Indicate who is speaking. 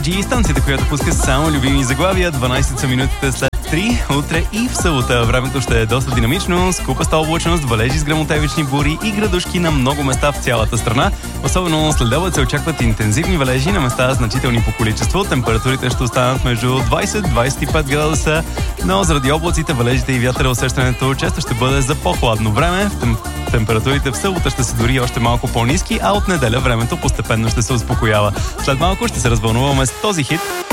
Speaker 1: G станцията, която пуска само любими заглавия. 12 са минутите след 3. Утре и в събота времето ще е доста динамично, с купаста облачност, валежи с гръмотевични бури и градушки на много места в цялата страна. Особено след обед се очакват интензивни валежи, на места значителни по количество. Температурите ще останат между 20-25 градуса, но заради облаците, валежите и вятъра усещането често ще бъде за по-хладно време. Температурите в събота ще са дори още малко по-ниски, а от неделя времето постепенно ще се успокоява. След малко ще се развълнуваме с този хит.